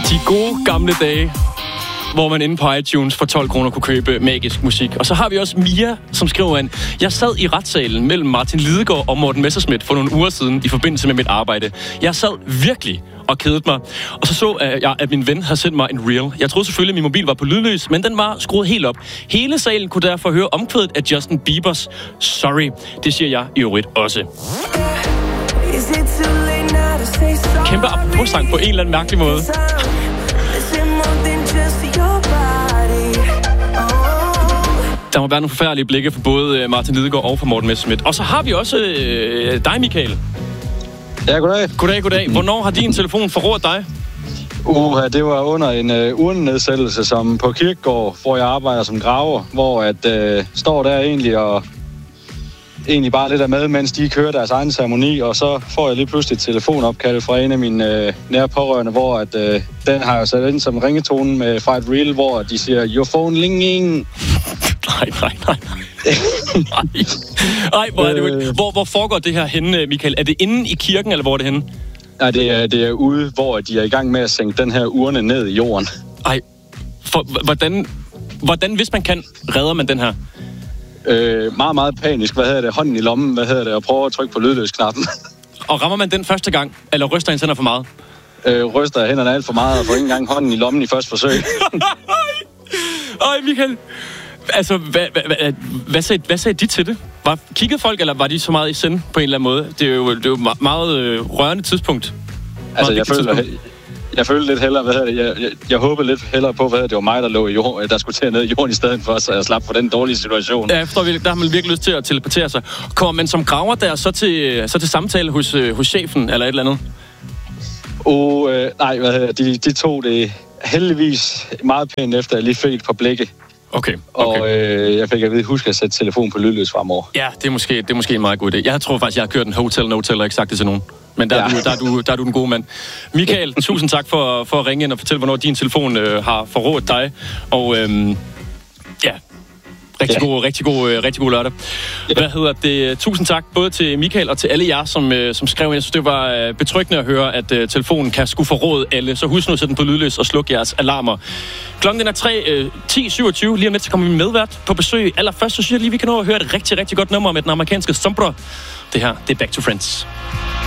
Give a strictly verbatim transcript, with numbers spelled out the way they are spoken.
De gode gamle dage, hvor man inde på iTunes for tolv kroner kunne købe magisk musik. Og så har vi også Mia, som skriver ind: Jeg sad i retssalen mellem Martin Lidegaard og Morten Messerschmidt for nogle uger siden i forbindelse med mit arbejde. Jeg sad virkelig og kedede mig. Og så så jeg, at min ven havde sendt mig en reel. Jeg troede selvfølgelig, at min mobil var på lydløs, men den var skruet helt op. Hele salen kunne derfor høre omkvædet af Justin Biebers Sorry. Det siger jeg i øvrigt også. Kæmpe apropos-sang på en eller anden mærkelig måde. Der må være nogle forfærdelige blikke for både Martin Lidegaard og for Morten Messerschmidt. Og så har vi også øh, dig, Michael. Ja, goddag. Goddag, goddag. Hvornår har din telefon forrådt dig? Uha, det var under en øh, urnenedsættelse som på Kirkegård, hvor jeg arbejder som graver, hvor at øh, står der egentlig og egentlig bare lidt af med, mens de kører deres egen ceremoni, og så får jeg lige pludselig et telefonopkald fra en af mine øh, nære pårørende, hvor at, øh, den har jeg sat ind som ringetone med fra et reel, hvor de siger, your phone ringing. Nej, nej, nej, nej. Ej, hvor er det jo. Hvor, hvor foregår det her henne, Michael? Er det inde i kirken, eller hvor er det henne? Nej, det er, det er ude, hvor de er i gang med at sænke den her urne ned i jorden. Ej, for, hvordan, hvordan, hvis man kan, redder man den her? Øh, meget, meget panisk. Hvad hedder det? Hånden i lommen, hvad hedder det? Og prøver at trykke på lydløsknappen. Og rammer man den første gang, eller ryster ens hænder for meget? Øh, ryster jeg hænderne alt for meget, og får ikke engang hånden i lommen i første forsøg. Ej, Michael. Altså, hvad, hvad, hvad, hvad, sagde, hvad sagde de til det? Var, kiggede folk, eller var de så meget i send på en eller anden måde? Det er jo, det er jo meget, meget øh, rørende tidspunkt. Meget altså, jeg føler, tidspunkt. jeg, jeg følte lidt hellere, hvad hedder det? Jeg, jeg, jeg håbede lidt hellere på, hvad det var mig, der lå i jorden, der skulle til ned i jorden i stedet for, så jeg slap for den dårlige situation. Ja, jeg forstår virkelig. Der har man virkelig lyst til at teleportere sig. Kommer man som graver der så til, så til samtale hos, øh, hos chefen, eller et eller andet? Og øh, nej, hvad hedder de, de tog det heldigvis meget pænt efter, jeg lige fik et par blikke. Okay, okay. Og øh, jeg fik at vide, husk at sætte telefonen på lydløs fremover. Ja, det er, måske, det er måske en meget god idé. Jeg tror faktisk, jeg har kørt en hotel no-tell og ikke sagt det til nogen. Men der, ja. er du, der, er du, der er du den gode mand. Michael, tusind tak for, for at ringe ind og fortælle, hvornår din telefon øh, har forrådt dig. Og øhm, ja, rigtig, ja. God, rigtig, god, øh, rigtig god lørdag. Ja. Hvad hedder det? Tusind tak både til Michael og til alle jer, som, øh, som skrev ind. Jeg synes, det var øh, betryggende at høre, at øh, telefonen kan skulle forråde alle. Så husk nu at sætte den på lydløs og sluk jeres alarmer. Klokken den er tre, øh, ti syvogtyve. Lige om lidt, så kommer vi medvært på besøg. Allerførst, så synes jeg lige, vi kan nå at høre et rigtig, rigtig godt nummer med den amerikanske Sombra. Det her, det er Back to Friends.